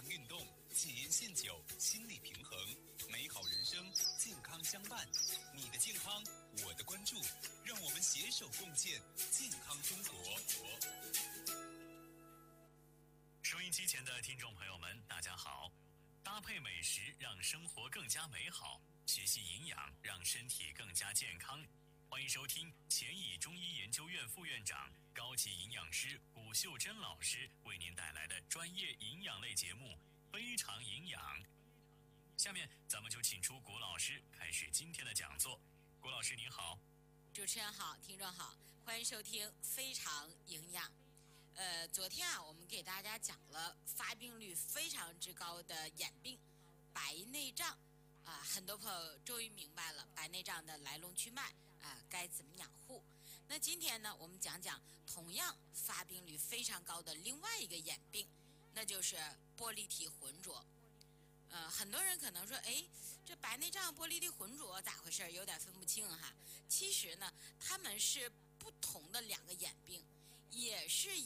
运动，戒烟限酒，心理平衡，美好人生，健康相伴。你的健康，我的关注，让我们携手共建健康中国。 收音机前的听众朋友们，大家好。搭配美食让生活更加美好，学习营养让身体更加健康。欢迎收听钱乙中医研究院副院长、高级营养师古秀珍老师为您带来的专业营养类节目《非常营养》。下面咱们就请出古老师开始今天的讲座。古老师您好。 主持人好，听众好，欢迎收听《非常营养》。昨天我们给大家讲了发病率非常之高的眼病白内障很多朋友终于明白了白内障的来龙去脉该怎么养护。那今天呢，我们讲讲同样发病率非常高的另外一个眼病，那就是玻璃体浑浊。很多人可能说，这白内障、玻璃体浑浊咋回事？有点分不清哈。其实呢，它们是不同的两个眼病，也是